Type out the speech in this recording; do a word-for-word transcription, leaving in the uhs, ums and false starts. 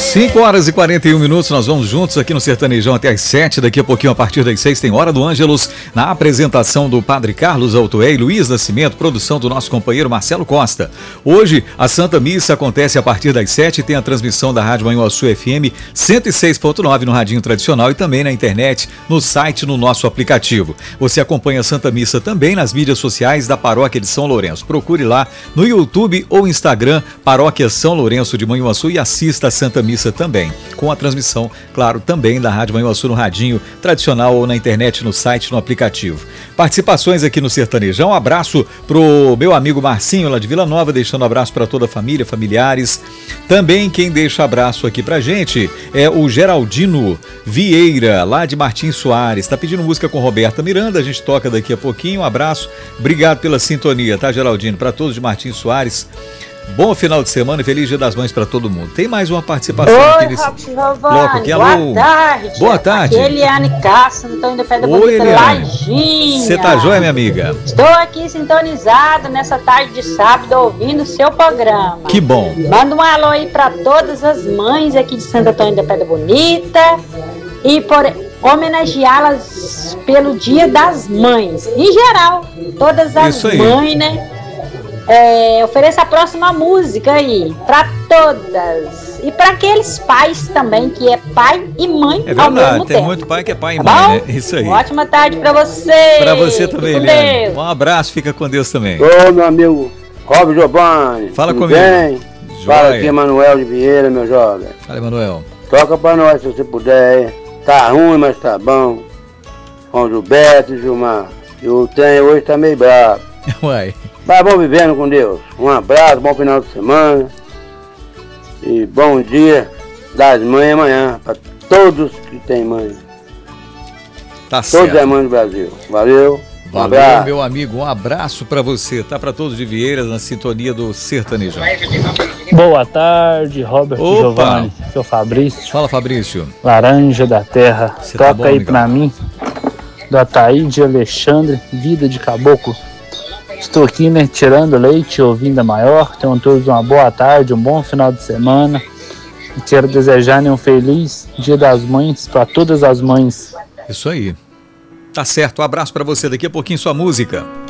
cinco horas e quarenta e um minutos, nós vamos juntos aqui no Sertanejão até às sete. Daqui a pouquinho, a partir das seis, tem Hora do Ângelus, na apresentação do Padre Carlos Altoé e Luiz Nascimento, produção do nosso companheiro Marcelo Costa. Hoje, a Santa Missa acontece a partir das sete, tem a transmissão da Rádio Manhuaçu F M cento e seis ponto nove no radinho tradicional e também na internet, no site, no nosso aplicativo. Você acompanha a Santa Missa também nas mídias sociais da Paróquia de São Lourenço. Procure lá no YouTube ou Instagram, Paróquia São Lourenço de Manhuaçu, e assista a Santa Missa também, com a transmissão, claro, também da Rádio Manhuaçu no radinho tradicional ou na internet, no site, no aplicativo. Participações aqui no Sertanejão, um abraço pro meu amigo Marcinho lá de Vila Nova, deixando um abraço para toda a família, familiares. Também quem deixa abraço aqui pra gente é o Geraldino Vieira, lá de Martins Soares, tá pedindo música com Roberta Miranda, a gente toca daqui a pouquinho. Um abraço, obrigado pela sintonia, tá, Geraldino? Para todos de Martins Soares, bom final de semana e feliz Dia das Mães para todo mundo. Tem mais uma participação Oi, aqui nesse bloco aqui. Boa Alô. tarde. Boa tarde. Aqui é Eliane Castro, então indo pé da Oi, bonita Eliane. Lajinha. Você tá joia, minha amiga? Estou aqui sintonizado nessa tarde de sábado ouvindo o seu programa. Que bom. Manda um alô aí para todas as mães aqui de Santo Antônio da Pedra Bonita e por homenageá-las pelo Dia das Mães. Em geral, todas as Isso aí. mães, né? É, ofereça a próxima música aí para todas e para aqueles pais também que é pai e mãe É ao verdade, mesmo tem tempo. muito pai que é pai e Tá mãe, bom? né? Isso aí. Uma ótima tarde para você. Pra você também, Fique com Eliane. Deus. Um abraço, fica com Deus também. Ô, meu amigo Rob Giovanni. Fala tudo comigo. bem? Joia. Fala aqui, Manuel de Vieira, meu jovem. Fala, Emanuel. Toca pra nós se você puder. Tá ruim, mas tá bom. Com o Gilberto e o Gilmar. E o trem hoje tá meio bravo. Uai. Mas vamos vivendo com Deus. Um abraço, bom final de semana. E bom dia das mães amanhã. Pra todos que têm mãe. Tá Todas certo. as mães do Brasil. Valeu. Um Valeu, abraço. meu amigo. Um abraço pra você. Tá pra todos de Vieiras na sintonia do Sertanejão. Boa tarde, Robert Opa. Giovanni, seu Fabrício, Fala, Fabrício. Laranja da Terra. Cê tá Toca bom, aí amigão? pra mim, do Ataíde Alexandre, Vida de Caboclo. Estou aqui, né, tirando leite, ouvindo a maior. Tenham todos uma boa tarde, um bom final de semana. E quero desejar, né, um feliz Dia das Mães para todas as mães. Isso aí. Tá certo. Um abraço pra você. Daqui a pouquinho sua música.